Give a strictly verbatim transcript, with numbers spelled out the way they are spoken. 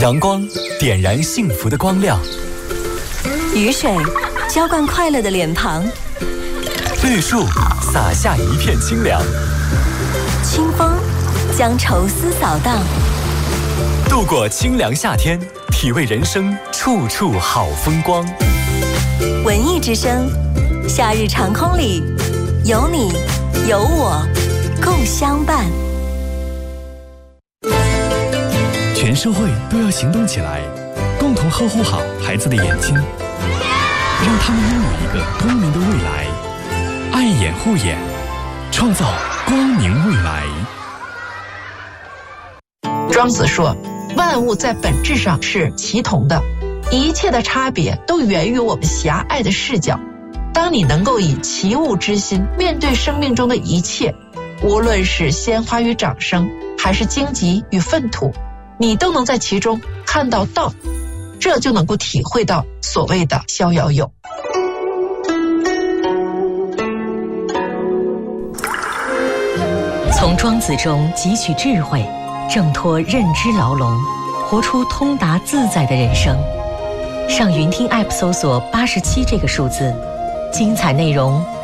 阳光点燃幸福的光亮， 雨水浇灌快乐的脸庞， 绿树洒下一片清凉， 清风将愁思扫荡。 度过清凉夏天，体味人生处处好风光。 文艺之声，夏日长空里，有你有我共相伴。 全社会都要行动起来，共同呵护好孩子的眼睛，让他们拥有一个光明的未来。爱眼护眼，创造光明未来。 庄子说，万物在本质上是齐同的，一切的差别都源于我们狭隘的视角。当你能够以齐物之心面对生命中的一切，无论是鲜花与掌声，还是荆棘与粪土，你都能在其中看到道，这就能够体会到所谓的逍遥游。 从庄子中汲取智慧，挣脱认知牢笼，活出通达自在的人生。上云听 App 搜索八十七这个数字，精彩内容